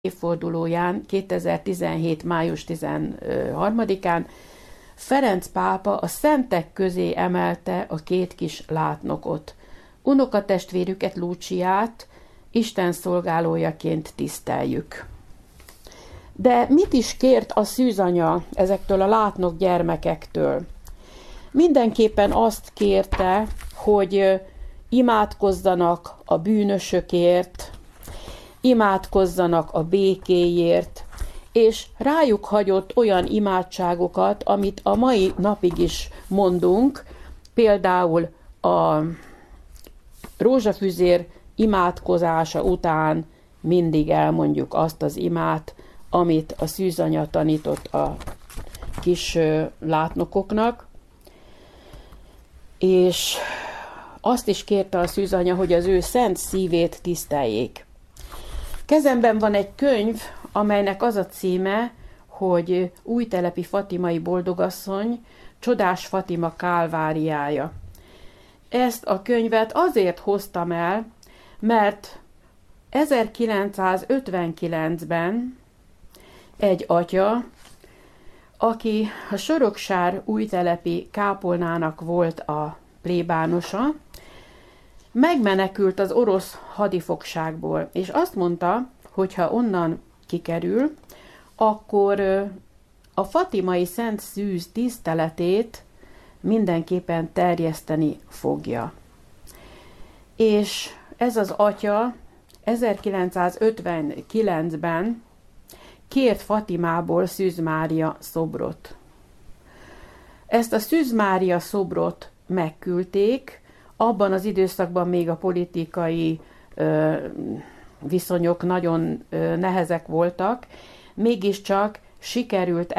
évfordulóján, 2017. május 13-án Ferenc pápa a szentek közé emelte a két kis látnokot. Unokatestvérüket, Luciát Isten szolgálójaként tiszteljük. De mit is kért a szűzanya ezektől a látnok gyermekektől? Mindenképpen azt kérte, hogy imádkozzanak a bűnösökért, imádkozzanak a békéért, és rájuk hagyott olyan imádságokat, amit a mai napig is mondunk, például a rózsafüzér imádkozása után mindig elmondjuk azt az imát, amit a szűzanya tanított a kis látnokoknak, és azt is kérte a szűzanya, hogy az ő szent szívét tiszteljék. Kezemben van egy könyv, amelynek az a címe, hogy Újtelepi Fatimai Boldogasszony, Csodás Fatima kálváriája. Ezt a könyvet azért hoztam el, mert 1959-ben egy atya, aki a Soroksár újtelepi kápolnának volt a plébánosa, megmenekült az orosz hadifogságból, és azt mondta, hogy ha onnan kikerül, akkor a fatimai szent szűz tiszteletét mindenképpen terjeszteni fogja. És ez az atya 1959-ben kért Fatimából Szűz Mária szobrot. Ezt a Szűz Mária szobrot megküldték, abban az időszakban még a politikai viszonyok nagyon nehezek voltak, mégiscsak sikerült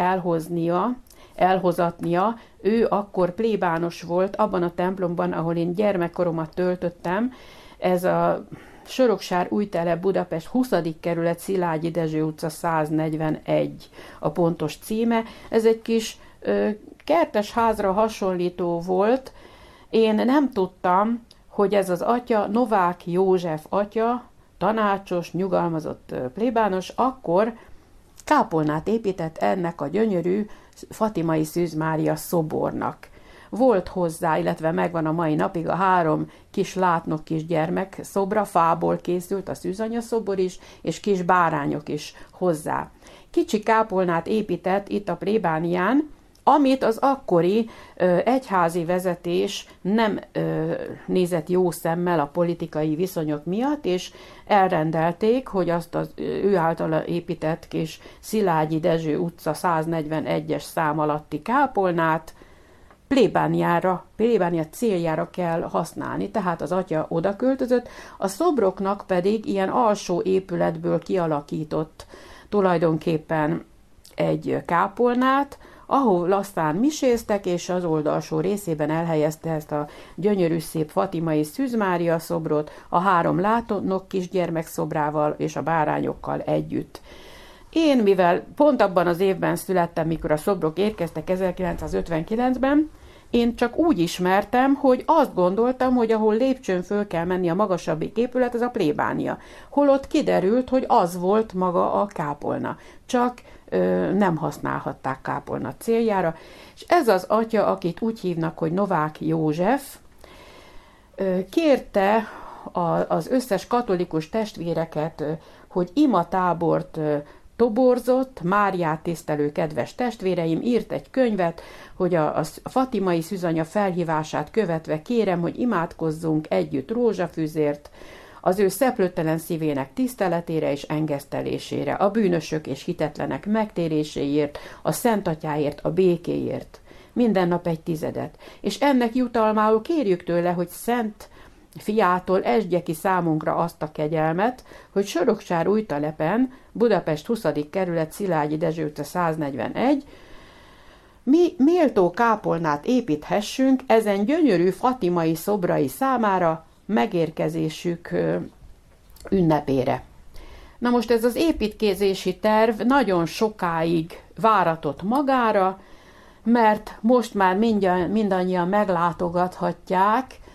elhozatnia, ő akkor plébános volt abban a templomban, ahol én gyermekkoromat töltöttem, ez a Soroksár újtelep, Budapest 20. kerület, Szilágyi Dezső utca 141 a pontos címe. Ez egy kis kertes házra hasonlító volt. Én nem tudtam, hogy ez az atya, Novák József atya, tanácsos, nyugalmazott plébános, akkor kápolnát épített ennek a gyönyörű fatimai Szűz Mária szobornak. Volt hozzá, illetve megvan a mai napig a 3 kis látnok kisgyermek szobra, fából készült a szűzanya szobor is, és kis bárányok is hozzá. Kicsi kápolnát épített itt a plébánián, amit az akkori egyházi vezetés nem nézett jó szemmel a politikai viszonyok miatt, és elrendelték, hogy azt az ő általa épített kis Szilágyi Dezső utca 141-es szám alatti kápolnát plébánia céljára kell használni, tehát az atya oda költözött, a szobroknak pedig ilyen alsó épületből kialakított tulajdonképpen egy kápolnát, ahol aztán miséztek, és az oldalsó részében elhelyezte ezt a gyönyörű szép fatimai Szűz Mária szobrot a 3 látnok kisgyermek szobrával és a bárányokkal együtt. Én, mivel pont abban az évben születtem, mikor a szobrok érkeztek 1959-ben, én csak úgy ismertem, hogy azt gondoltam, hogy ahol lépcsőn föl kell menni a magasabbik épület, az a plébánia. Holott kiderült, hogy az volt maga a kápolna. Csak nem használhatták kápolna céljára. És ez az atya, akit úgy hívnak, hogy Novák József, kérte az összes katolikus testvéreket, hogy imatábort toborzott, Máriát tisztelő kedves testvéreim, írt egy könyvet, hogy a fatimai szűzanya felhívását követve kérem, hogy imádkozzunk együtt rózsafüzért, az ő szeplőtelen szívének tiszteletére és engesztelésére, a bűnösök és hitetlenek megtéréséért, a Szent Atyáért, a békéért. Minden nap egy 10. És ennek jutalmául kérjük tőle, hogy Szent Fiától esdje ki számunkra azt a kegyelmet, hogy Soroksár újtelepen, Budapest 20. kerület, Szilágyi Dezső utca 141, mi méltó kápolnát építhessünk ezen gyönyörű fatimai szobrai számára megérkezésük ünnepére. Na most ez az építkezési terv nagyon sokáig váratott magára, mert most már mindannyian meglátogathatják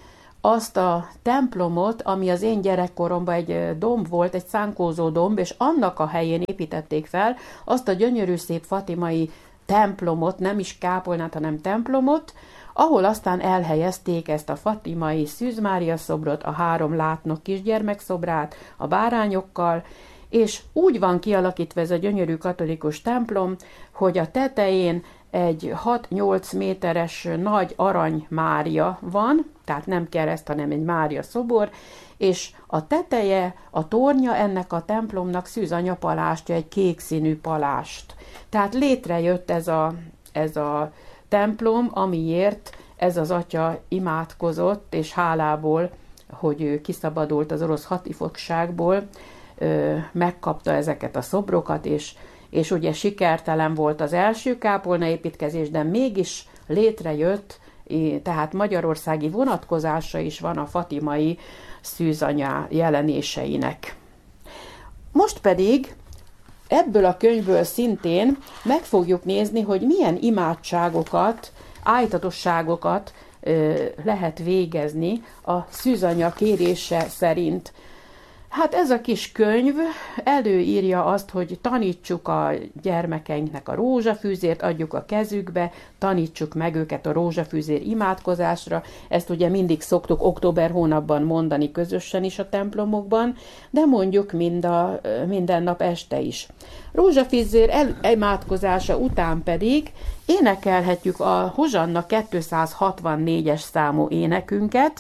azt a templomot, ami az én gyerekkoromban egy domb volt, egy szánkózó domb, és annak a helyén építették fel azt a gyönyörű szép fatimai templomot, nem is kápolnát, hanem templomot, ahol aztán elhelyezték ezt a fatimai Szűz Mária szobrot, a 3 látnok kisgyermek szobrát, a bárányokkal, és úgy van kialakítva ez a gyönyörű katolikus templom, hogy a tetején egy 6-8 méteres nagy arany Mária van, tehát nem kereszt, hanem egy Mária szobor, és a teteje, a tornya ennek a templomnak Szűz Anya palástja, egy kék színű palást. Tehát létrejött ez a templom, amiért ez az atya imádkozott, és hálából, hogy ő kiszabadult az orosz hadifogságból, megkapta ezeket a szobrokat, és ugye sikertelen volt az első kápolna építkezés, de mégis létrejött, tehát magyarországi vonatkozása is van a fatimai Szűz Anya jelenéseinek. Most pedig ebből a könyvből szintén meg fogjuk nézni, hogy milyen imádságokat, ájtatosságokat lehet végezni a Szűz Anya kérése szerint. Hát ez a kis könyv előírja azt, hogy tanítsuk a gyermekeinknek a rózsafűzért, adjuk a kezükbe, tanítsuk meg őket a rózsafűzér imádkozásra. Ezt ugye mindig szoktuk október hónapban mondani közösen is a templomokban, de mondjuk minden nap este is. Rózsafűzér imádkozása után pedig énekelhetjük a Hozsanna 264-es számú énekünket,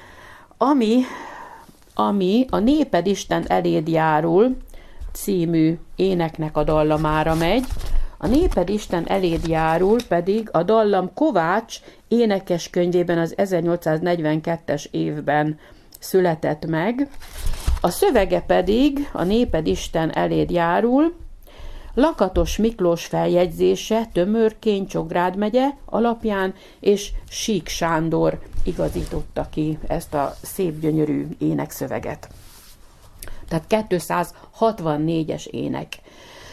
ami a Néped Isten eléd járul című éneknek a dallamára megy. A Néped Isten eléd járul pedig a dallam Kovács énekeskönyvében az 1842-es évben született meg. A szövege pedig a Néped Isten eléd járul, Lakatos Miklós feljegyzése Tömörkény, Csongrád megye alapján, és Sík Sándor igazította ki ezt a szép gyönyörű énekszöveget. Tehát 264-es ének.